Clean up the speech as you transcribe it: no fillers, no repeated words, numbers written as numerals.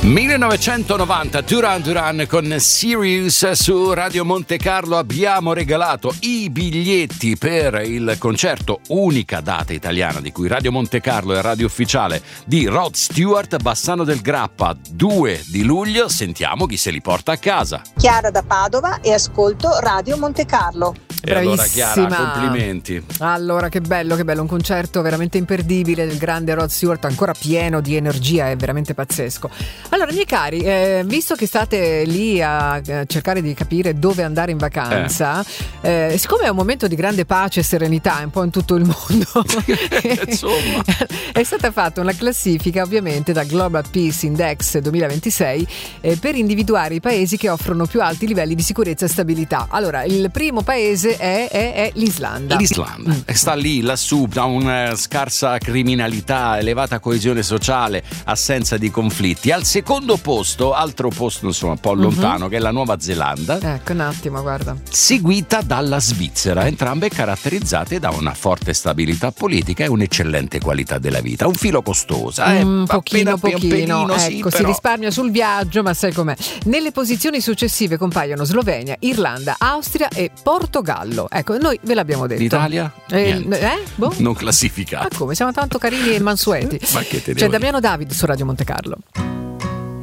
1990, Duran Duran con Sirius. Su Radio Monte Carlo abbiamo regalato i biglietti per il concerto, unica data italiana di cui Radio Monte Carlo è radio ufficiale, di Rod Stewart, Bassano del Grappa, 2 di luglio. Sentiamo chi se li porta a casa. Chiara da Padova e ascolto Radio Monte Carlo. E allora Chiara, complimenti. Allora, che bello, un concerto veramente imperdibile del grande Rod Stewart, ancora pieno di energia, è veramente pazzesco. Allora, miei cari, visto che state lì a cercare di capire dove andare in vacanza, siccome è un momento di grande pace e serenità un po' in tutto il mondo, insomma, è stata fatta una classifica ovviamente da Global Peace Index 2026 per individuare i paesi che offrono più alti livelli di sicurezza e stabilità. Allora, il primo paese è l'Islanda. L'Islanda sta lì, lassù, da una scarsa criminalità, elevata coesione sociale, assenza di conflitti. Al secondo posto, altro posto insomma un po' lontano, che è la Nuova Zelanda. Ecco, un attimo, guarda. Seguita dalla Svizzera, entrambe caratterizzate da una forte stabilità politica e un'eccellente qualità della vita. Un filo costosa, un pochino, ecco, sì, si risparmia sul viaggio, ma sai com'è. Nelle posizioni successive compaiono Slovenia, Irlanda, Austria e Portogallo. Ecco, noi ve l'abbiamo detto. L'Italia? Boh? Non classificata. Ma come? Siamo tanto carini e mansueti. Ma che te C'è Damiano David su Radio Monte Carlo.